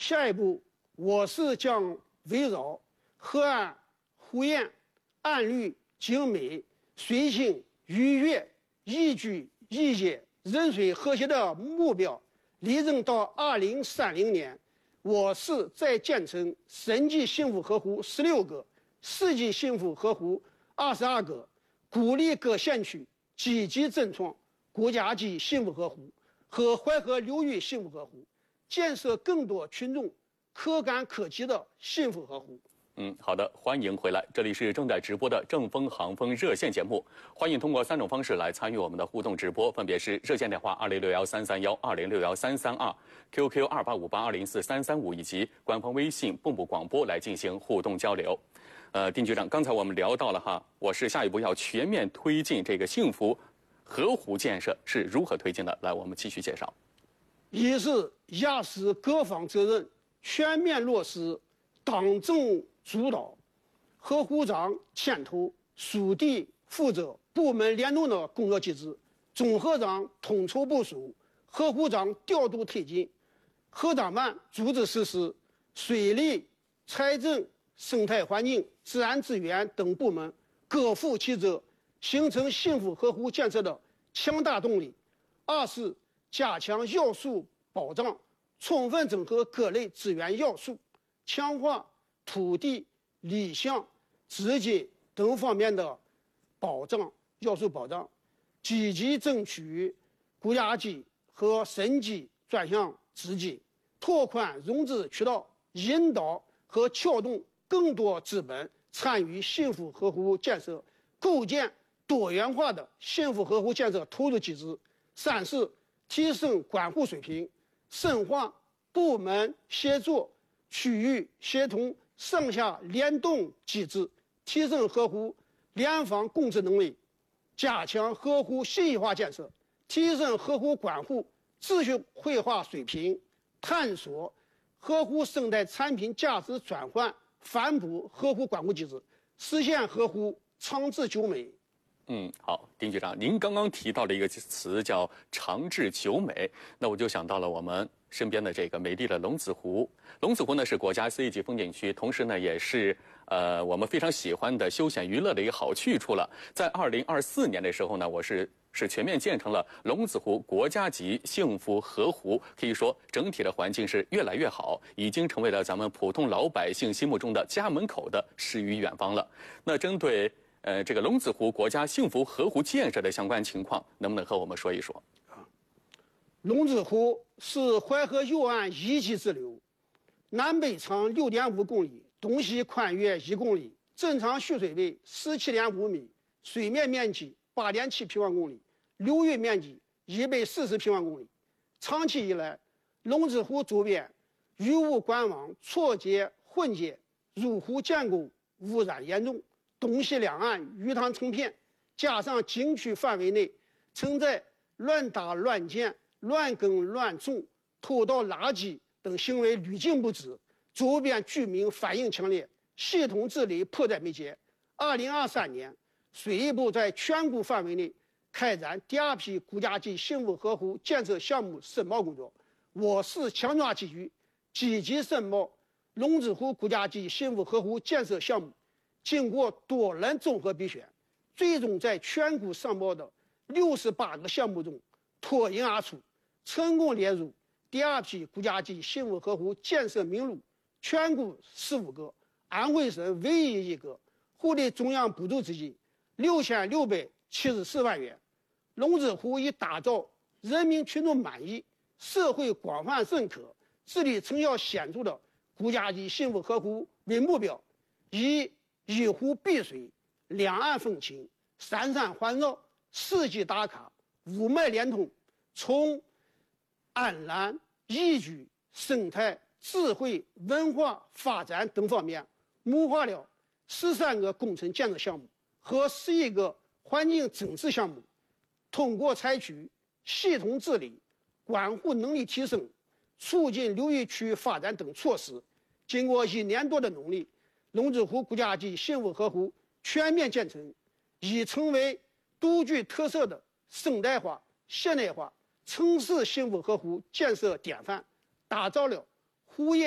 下一步，我市将围绕河岸湖沿、岸绿景美、水性愉悦、宜居宜业、人水和谐的目标，力争到2030年，我市再建成3级幸福河湖16个，4级幸福河湖22个，鼓励各县区积极争创国家级幸福河湖和淮河流域幸福河湖，建设更多群众可感可及的幸福河湖。 好的，欢迎回来，这里是正在直播的正风航风热线节目，欢迎通过3种方式来参与我们的互动直播，分别是热线电话20613312061332，QQ 2858204335，以及官方微信蚌埠广播来进行互动交流。丁局长，刚才我们聊到了哈，我市下一步要全面推进这个幸福河湖建设是如何推进的？来，我们继续介绍。 一是压实各方责任，全面落实党政主导、河湖长牵头、属地负责、部门联动的工作机制，总河长统筹部署，河湖长调度推进，河长办组织实施，水利、财政、生态环境、自然资源等部门各负其责，形成幸福河湖建设的强大动力。二是加强要素保障，充分整合各类资源要素，强化土地、理项、资金等方面的要素保障，积极争取国家级和省级专项资金，拓宽融资渠道，引导和撬动更多资本参与幸福河湖建设，构建多元化的幸福河湖建设投资机制。三是提升管护水平，深化部门协作、区域协同、上下联动机制，提升河湖联防共治能力，加强河湖信息化建设，提升河湖管护秩序绘画水平，探索河湖生态产品价值转换，反哺河湖管护机制，实现河湖长治久美。 好，丁局长，您刚刚提到的一个词叫长治久美，那我就想到了我们身边的这个美丽的龙子湖。龙子湖呢是国家4A级风景区，同时呢也是我们非常喜欢的休闲娱乐的一个好去处了。在2024年的时候呢，我是全面建成了龙子湖国家级幸福河湖，可以说整体的环境是越来越好，已经成为了咱们普通老百姓心目中的家门口的诗与远方了。那针对这个龙子湖国家幸福河湖建设的相关情况，能不能和我们说一说？ 龙子湖是淮河右岸一级支流，南北长6.5公里，东西宽约1公里，正常蓄水位17.5米，水面面积8.7平方公里，流域面积140平方公里。长期以来，龙子湖周边渔务管网错接混接，入湖建构污染严重，东西两岸鱼塘成片，加上景区范围内存在乱打乱建、乱耕乱种、偷盗垃圾等行为屡禁不止，周边居民反映强烈，系统治理迫在眉睫。2023年，水利部在全国范围内开展第2批国家级幸福河湖建设项目申报工作，我市强抓机遇，积极申报龙子湖国家级幸福河湖建设项目。经过多轮综合比选，最终在全国上报的68个项目中脱颖而出，成功列入第2批国家级幸福河湖建设名录，全国15个，安徽省唯一一个，获得中央补助资金6674万元。龙子湖已打造人民群众满意、社会广泛认可、治理成效显著的国家级幸福河湖为目标，以一湖碧水、两岸风情、山山环绕、四季打卡、五脉连通，从安澜、宜居、生态、智慧、文化发展等方面，谋划了13个工程建设项目和11个环境整治项目。通过采取系统治理、管护能力提升、促进流域区发展等措施，经过1年多的努力，龙子湖国家级幸福河湖全面建成，已成为独具特色的生态化、现代化城市幸福河湖建设典范，打造了湖沿